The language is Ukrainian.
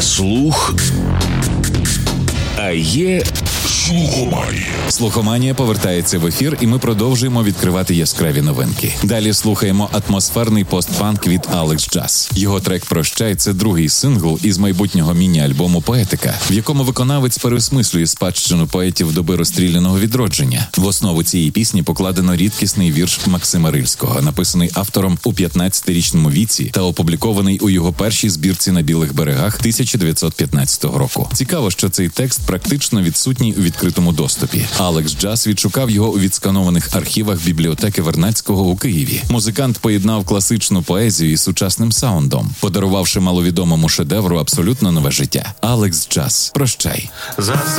Є слух, а є слухоманія. Слухоманія повертається в ефір, і ми продовжуємо відкривати яскраві новинки. Далі слухаємо атмосферний постпанк від Alex Jazz. Його трек «Прощай» – це другий сингл із майбутнього міні-альбому «Поетика», в якому виконавець переосмислює спадщину поетів доби розстріляного відродження. В основу цієї пісні покладено рідкісний вірш Максима Рильського, написаний автором у 15-річному віці та опублікований у його першій збірці «На білих берегах» 1915 року. Цікаво, що цей текст практично відсутній у відкритому доступі. Alex Jazz відшукав його у відсканованих архівах бібліотеки Вернадського у Києві. Музикант поєднав класичну поезію із сучасним саундом, подарувавши маловідомому шедевру абсолютно нове життя. Alex Jazz «Прощай».